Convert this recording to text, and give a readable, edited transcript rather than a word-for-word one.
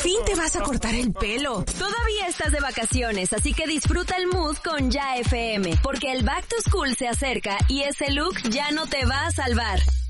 fin te vas a cortar el pelo. Todavía estás de vacaciones, así que disfruta el mood con Ya FM, porque el Back to School se acerca y ese look ya no te va a salvar.